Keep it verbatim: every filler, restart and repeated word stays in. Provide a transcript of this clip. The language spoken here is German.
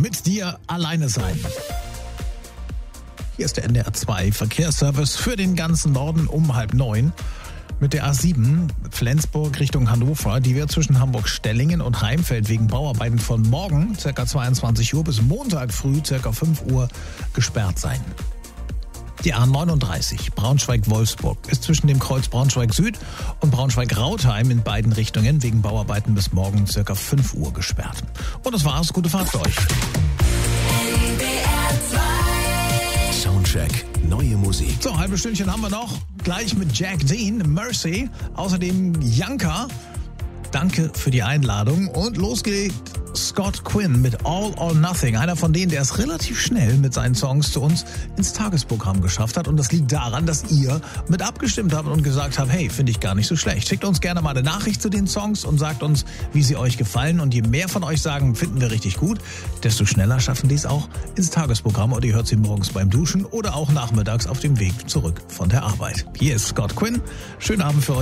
mit dir alleine sein. Hier ist der N D R zwei Verkehrsservice für den ganzen Norden um halb neun. Mit der A sieben Flensburg Richtung Hannover, die wird zwischen Hamburg-Stellingen und Heimfeld wegen Bauarbeiten von morgen ca. zweiundzwanzig Uhr bis Montag früh ca. fünf Uhr gesperrt sein. Die A neununddreißig Braunschweig-Wolfsburg ist zwischen dem Kreuz Braunschweig-Süd und Braunschweig-Rautheim in beiden Richtungen wegen Bauarbeiten bis morgen ca. fünf Uhr gesperrt. Und das war's. Gute Fahrt für euch. N D R zwei Soundcheck. Neue Musik. So, halbe Stündchen haben wir noch. Gleich mit Jack Dean, Mercy. Außerdem Janka. Danke für die Einladung. Und losgelegt Scott Quinn mit All or Nothing. Einer von denen, der es relativ schnell mit seinen Songs zu uns ins Tagesprogramm geschafft hat. Und das liegt daran, dass ihr mit abgestimmt habt und gesagt habt, hey, finde ich gar nicht so schlecht. Schickt uns gerne mal eine Nachricht zu den Songs und sagt uns, wie sie euch gefallen. Und je mehr von euch sagen, finden wir richtig gut, desto schneller schaffen die es auch ins Tagesprogramm. Und ihr hört sie morgens beim Duschen oder auch nachmittags auf dem Weg zurück von der Arbeit. Hier ist Scott Quinn. Schönen Abend für euch.